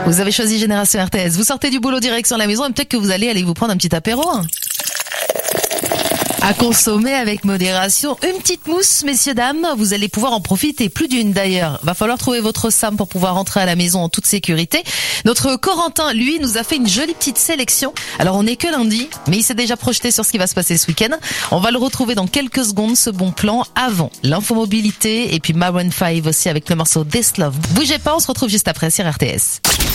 Vous avez choisi Génération RTS. Vous sortez du boulot direction la maison et peut-être que vous allez vous prendre un petit apéro. À consommer avec modération. Une petite mousse, messieurs, dames. Vous allez pouvoir en profiter. Plus d'une d'ailleurs. Va falloir trouver votre Sam pour pouvoir rentrer à la maison en toute sécurité. Notre Corentin, lui, nous a fait une jolie petite sélection. Alors, on n'est que lundi, mais il s'est déjà projeté sur ce qui va se passer ce week-end. On va le retrouver dans quelques secondes, ce bon plan, avant l'infomobilité et puis Maroon 5 aussi avec le morceau This Love. Bougez pas, on se retrouve juste après sur RTS.